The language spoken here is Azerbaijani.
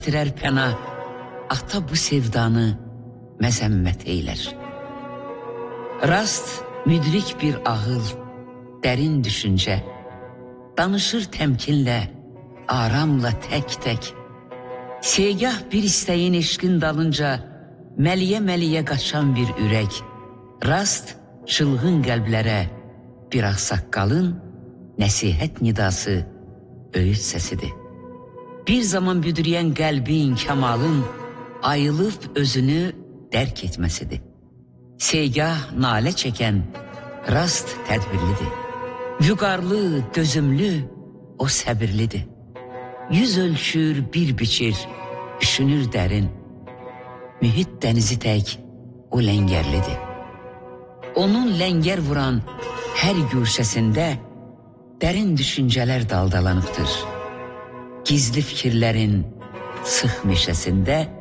Tirər pəna, ata bu sevdanı məzəmmət eylər. Rast müdrik bir ağıl, dərin düşüncə, danışır təmkinlə, aramla tək-tək. Segah bir istəyin eşqin dalınca, məliyə-məliyə qaçan bir ürək. Rast çılğın qəlblərə, bir ağsaqqalın nəsihət nidası, öyüd səsidir. Bir zaman büdrəyən qəlbin, kəmalın ayılıb özünü dərk etməsidir. Segah nalə çəkən rast tədbirlidir. Vüqarlı, dözümlü, o səbirlidir. Yüz ölçür, bir biçir, düşünür dərin. Mühit dənizi tək o ləngərlidir. Onun ləngər vuran hər güşəsində dərin düşüncələr daldalanıbdır. Gizli fikirlərin sıx meşəsində